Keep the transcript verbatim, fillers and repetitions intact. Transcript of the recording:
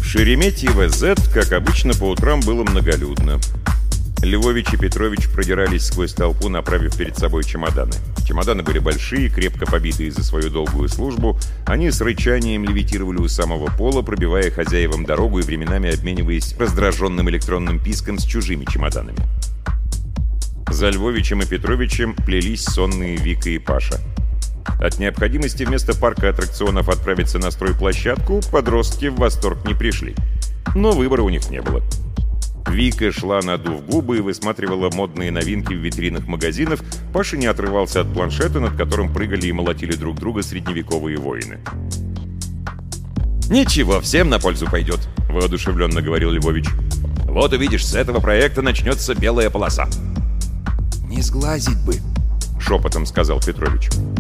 Шереметьево-З, как обычно, по утрам было многолюдно. Львович и Петрович продирались сквозь толпу, направив перед собой чемоданы. Чемоданы были большие, крепко побитые за свою долгую службу. Они с рычанием левитировали у самого пола, пробивая хозяевам дорогу и временами обмениваясь раздраженным электронным писком с чужими чемоданами. За Львовичем и Петровичем плелись сонные Вика и Паша. От необходимости вместо парка аттракционов отправиться на стройплощадку подростки в восторг не пришли. Но выбора у них не было. Вика шла, надув губы, и высматривала модные новинки в витринах магазинов. Паша не отрывался от планшета, над которым прыгали и молотили друг друга средневековые воины. «Ничего, всем на пользу пойдет», — воодушевленно говорил Львович. «Вот увидишь, с этого проекта начнется белая полоса». «Не сглазить бы», — шепотом сказал Петрович.